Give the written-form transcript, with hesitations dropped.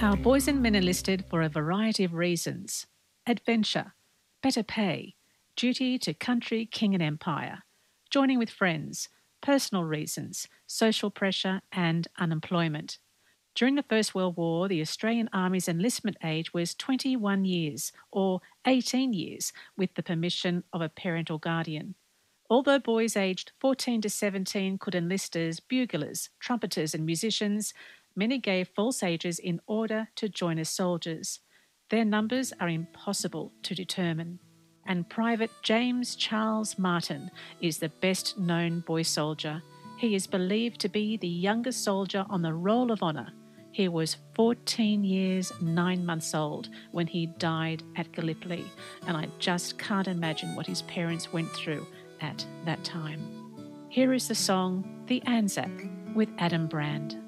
Our boys and men enlisted for a variety of reasons: adventure, better pay, duty to country, king and empire, joining with friends, personal reasons, social pressure and unemployment. During the First World War, the Australian Army's enlistment age was 21 years, or 18 years, with the permission of a parent or guardian. Although boys aged 14 to 17 could enlist as buglers, trumpeters, and musicians, many gave false ages in order to join as soldiers. Their numbers are impossible to determine. And Private James Charles Martin is the best known boy soldier. He is believed to be the youngest soldier on the Roll of Honour. He was 14 years, 9 months old when he died at Gallipoli, and I just can't imagine what his parents went through at that time. Here is the song The Anzac with Adam Brand.